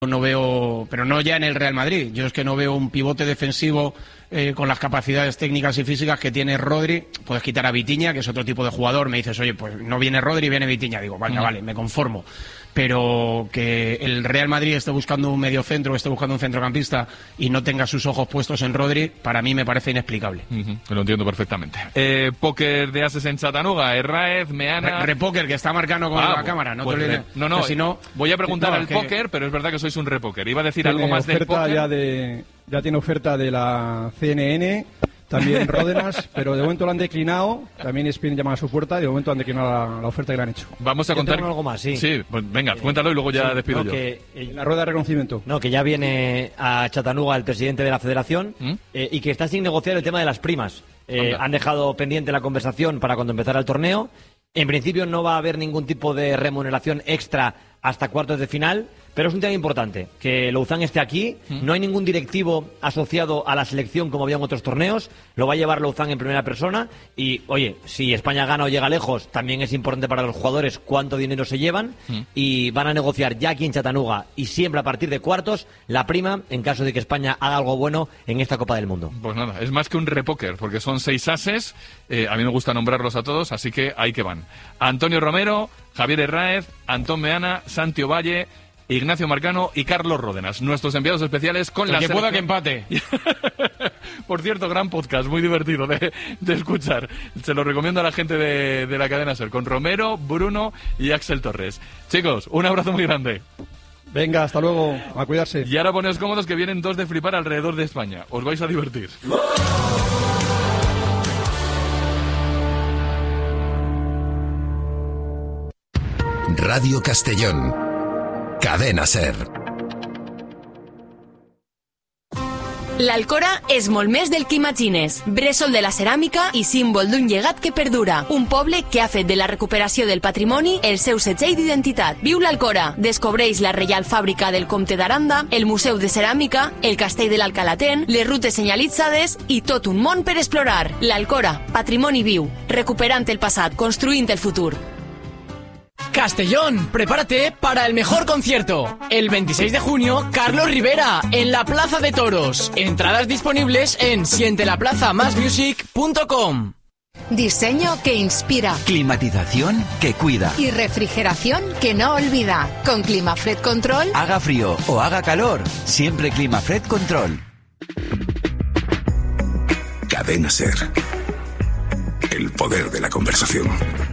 no veo, pero no ya en el Real Madrid, yo es que no veo un pivote defensivo con las capacidades técnicas y físicas que tiene Rodri. Puedes quitar a Vitinha, que es otro tipo de jugador, me dices, oye, pues no viene Rodri, viene Vitinha, digo, vale, me conformo. Pero que el Real Madrid esté buscando un mediocentro, esté buscando un centrocampista y no tenga sus ojos puestos en Rodri, para mí me parece inexplicable. Lo entiendo perfectamente. Póker de ases en Chattanooga, Herráez, Meana... Repóker, que está marcando con la cámara, no pues te olvides. No, si no, voy a preguntar al póker, pero es verdad que sois un repóker. Iba a decir algo más del póker. Ya tiene oferta de la CNN, también Ródenas, pero de momento lo han declinado. También ESPN llama a su puerta y de momento han declinado la oferta que le han hecho. Vamos a contar algo más, sí. Sí, pues venga, cuéntalo y luego ya despido yo. En la rueda de reconocimiento. No, que ya viene a Chattanooga el presidente de la federación y que está sin negociar el tema de las primas. Han dejado pendiente la conversación para cuando empezara el torneo. En principio no va a haber ningún tipo de remuneración extra hasta cuartos de final, pero es un tema importante, que Louzán esté aquí. No hay ningún directivo asociado a la selección como había en otros torneos, lo va a llevar Louzán en primera persona y, oye, si España gana o llega lejos, también es importante para los jugadores cuánto dinero se llevan y van a negociar ya aquí en Chattanooga y siempre a partir de cuartos la prima en caso de que España haga algo bueno en esta Copa del Mundo. Pues nada, es más que un repóker, porque son 6 ases, a mí me gusta nombrarlos a todos, así que ahí que van. Antonio Romero, Javier Herráez, Antón Meana, Santi Ovalle, Ignacio Marcano y Carlos Ródenas, nuestros enviados especiales con la que pueda que empate. Por cierto, gran podcast, muy divertido de escuchar. Se lo recomiendo a la gente de la cadena SER, con Romero, Bruno y Axel Torres. Chicos, un abrazo muy grande. Venga, hasta luego, a cuidarse. Y ahora poneos cómodos que vienen 2 de flipar alrededor de España. Os vais a divertir. Radio Castellón, Cadena SER. L'Alcora és molt més del que imagines. Bressol de la ceràmica i símbol d'un llegat que perdura. Un poble que ha fet de la recuperació del patrimoni el seu setxell d'identitat. Viu l'Alcora. Descobreix la Reial Fàbrica del Comte d'Aranda, el Museu de Ceràmica, el Castell de l'Alcalatén, les rutes senyalitzades i tot un món per explorar. L'Alcora, patrimoni viu. Recuperant el passat, construint el futur. Castellón, prepárate para el mejor concierto. El 26 de junio, Carlos Rivera, en la Plaza de Toros. Entradas disponibles en sientelaprazamásmusic.com. Diseño que inspira. Climatización que cuida. Y refrigeración que no olvida. Con Climafred Control. Haga frío o haga calor, siempre Climafred Control. Cadena SER. El poder de la conversación.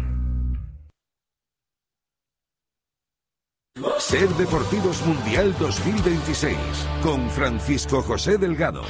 SER Deportivos Mundial 2026 con Francisco José Delgado.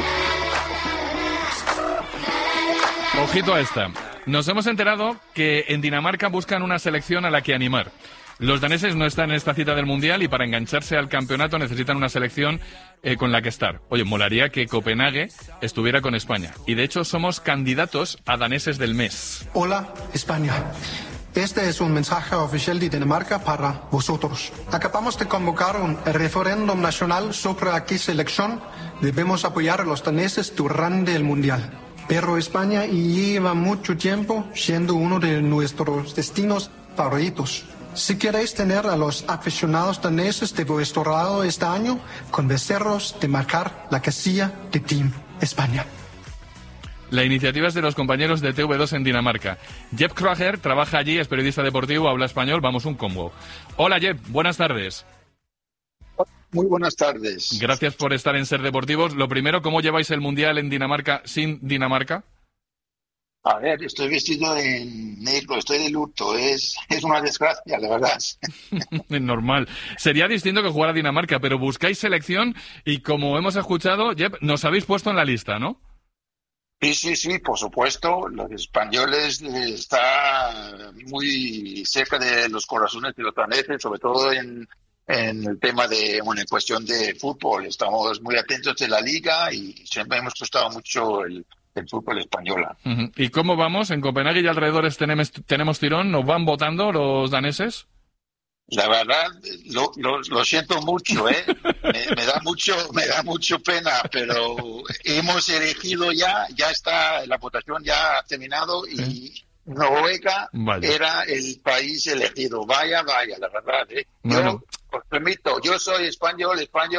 Ojito a esta. Nos hemos enterado que en Dinamarca buscan una selección a la que animar. Los daneses no están en esta cita del Mundial y para engancharse al campeonato necesitan una selección con la que estar. Oye, molaría que Copenhague estuviera con España. Y de hecho somos candidatos a daneses del mes. Hola, España. Este es un mensaje oficial de Dinamarca para vosotros. Acabamos de convocar un referéndum nacional sobre a qué selección debemos apoyar a los daneses durante el Mundial. Pero España lleva mucho tiempo siendo uno de nuestros destinos favoritos. Si queréis tener a los aficionados daneses de vuestro lado este año, convenceros de marcar la casilla de Team España. La iniciativa es de los compañeros de TV2 en Dinamarca. Jep Kroager trabaja allí, es periodista deportivo, habla español, vamos un combo. Hola Jep, buenas tardes. Muy buenas tardes. Gracias por estar en SER Deportivos. Lo primero, ¿cómo lleváis el Mundial en Dinamarca sin Dinamarca? A ver, estoy vestido en negro, estoy de luto, es una desgracia, la verdad. Normal. Sería distinto que jugara Dinamarca, pero buscáis selección y como hemos escuchado, Jep, nos habéis puesto en la lista, ¿no? Sí, por supuesto. Los españoles están muy cerca de los corazones de los daneses, sobre todo en el tema de en cuestión de fútbol. Estamos muy atentos de la liga y siempre hemos gustado mucho el fútbol español. ¿Y cómo vamos? ¿En Copenhague y alrededores tenemos tirón? ¿Nos van votando los daneses? La verdad, lo siento mucho, me da mucho pena, pero hemos elegido ya está, la votación ya ha terminado y Noruega era el país elegido. Vaya, la verdad, Bueno, Os permito, yo soy español,